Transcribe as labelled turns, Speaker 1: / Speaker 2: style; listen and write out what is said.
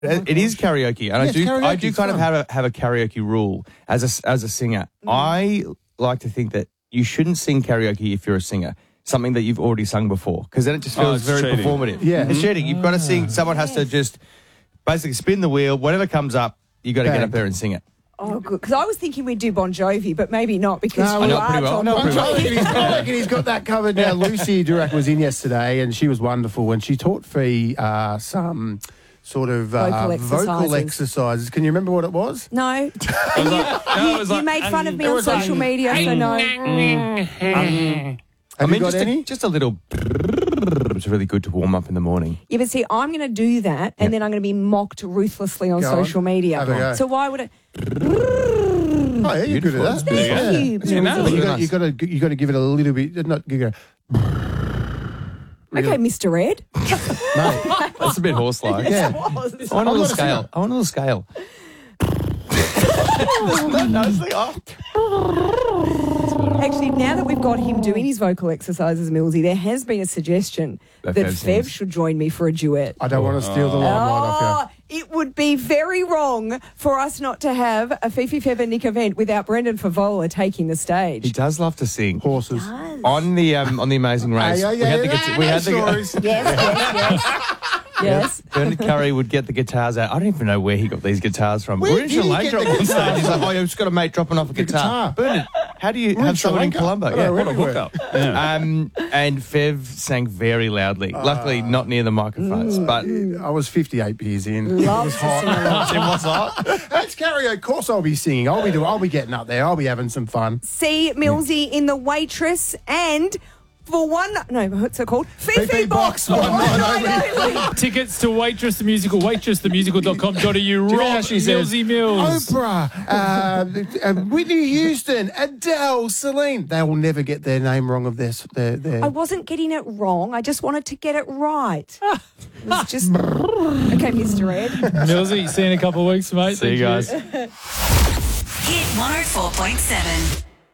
Speaker 1: It is karaoke, and
Speaker 2: Yeah,
Speaker 1: I do kind of
Speaker 2: fun.
Speaker 1: have a karaoke rule as a singer. I like to think that you shouldn't sing karaoke if you're a singer. Something that you've already sung before, because then it just feels
Speaker 3: it's
Speaker 1: very
Speaker 3: cheating.
Speaker 1: performative.
Speaker 2: Yeah.
Speaker 1: It's cheating. You've got to sing. Someone has to just basically spin the wheel. Whatever comes up, you got to get
Speaker 2: Bang.
Speaker 1: up there and sing it.
Speaker 4: Oh, good. Because I was thinking we'd do Bon Jovi, but maybe not because
Speaker 2: No,
Speaker 4: you
Speaker 2: I know
Speaker 4: are
Speaker 1: pretty well.
Speaker 4: John
Speaker 1: I know
Speaker 4: Bon
Speaker 1: pretty well.
Speaker 4: Jovi.
Speaker 2: I reckon he's got that covered now. Lucy Durack was in yesterday and she was wonderful and she taught Fee some sort of vocal exercises. Can you remember what it was?
Speaker 4: No.
Speaker 3: was
Speaker 4: You
Speaker 3: like,
Speaker 4: made fun of me
Speaker 2: it
Speaker 4: on
Speaker 2: was like,
Speaker 4: social media, so no.
Speaker 2: Have you got
Speaker 1: just
Speaker 2: any?
Speaker 1: just a little. It's really good to warm up in the morning.
Speaker 4: Yeah, but see, I'm going to do that, and then I'm going to be mocked ruthlessly on
Speaker 2: Go on.
Speaker 4: social media.
Speaker 2: Have a go.
Speaker 4: So why would it?
Speaker 2: Oh, yeah, you're good at that.
Speaker 4: Thank
Speaker 2: Yeah.
Speaker 4: you.
Speaker 1: Yeah, no,
Speaker 2: But you
Speaker 1: nice.
Speaker 2: got to give it a little bit. Not you go.
Speaker 4: Okay, Mr. Ed.
Speaker 2: Mate,
Speaker 1: That's a bit horse-like.
Speaker 2: yeah.
Speaker 1: I want a
Speaker 2: I'm
Speaker 1: little
Speaker 2: not a
Speaker 1: scale.
Speaker 2: singer.
Speaker 1: I want a little scale. No, it's like,
Speaker 4: Actually, now that we've got him doing his vocal exercises, Millsy, there has been a suggestion
Speaker 1: That
Speaker 4: that
Speaker 1: Fev
Speaker 4: Fev
Speaker 1: sings.
Speaker 4: should join me for a duet.
Speaker 2: I don't want to steal the limelight off
Speaker 4: Oh, it would be very wrong for us not to have a Fifi Fev and Nick event without Brendan Favola taking the
Speaker 1: he
Speaker 4: stage.
Speaker 1: does love to sing.
Speaker 2: you. Horses.
Speaker 1: On the Amazing Race,
Speaker 2: Yeah,
Speaker 1: we had the
Speaker 2: stories.
Speaker 4: Yes.
Speaker 1: Bernard Curry would get the guitars out. I don't even know where he got these guitars from.
Speaker 2: Where
Speaker 1: We're in
Speaker 2: did he
Speaker 1: Sri
Speaker 2: get
Speaker 1: Lanka
Speaker 2: the
Speaker 1: at one stage.
Speaker 2: guitars
Speaker 1: He's like,
Speaker 2: from?
Speaker 1: oh, I've just got a mate dropping off a guitar.
Speaker 2: guitar.
Speaker 1: Bernard, how do you
Speaker 2: We're in
Speaker 1: have
Speaker 2: Sri
Speaker 1: someone in
Speaker 2: Lanka.
Speaker 1: Colombo?
Speaker 2: I know,
Speaker 1: What a
Speaker 2: everywhere.
Speaker 1: hookup.
Speaker 3: Yeah.
Speaker 1: And Fev sang very loudly. Luckily, not near the microphones, but
Speaker 2: I was 58 beers in.
Speaker 4: Loves to sing along.
Speaker 1: it was hot.
Speaker 2: That's karaoke. Of course, I'll be singing. I'll be getting up there. I'll be having some fun.
Speaker 4: See Millsy in The Waitress and for one, no, what's it called? Fifi Box for one night only.
Speaker 3: Tickets to Waitress the Musical, waitressthemusical.com.au.
Speaker 2: you know how
Speaker 3: Rock
Speaker 2: she says,
Speaker 3: Millsy Mills.
Speaker 2: Oprah, Whitney Houston, Adele, Celine. They will never get their name wrong of their
Speaker 4: I wasn't getting it wrong. I just wanted to get it right. It was just okay, Mr. Ed.
Speaker 3: Millsy, see you in a couple of weeks, mate.
Speaker 1: See you guys.
Speaker 5: Hit 104.7.